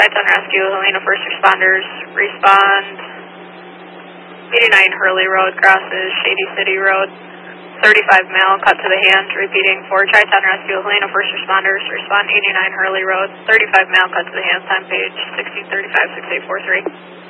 Chi-Town Rescue, Helena First Responders, respond 89 Hurley Road, crosses Shady City Road, 35 male, cut to the hand, repeating for Chi-Town Rescue, Helena First Responders, respond 89 Hurley Road, 35 male, cut to the hand, time page 1635-6843.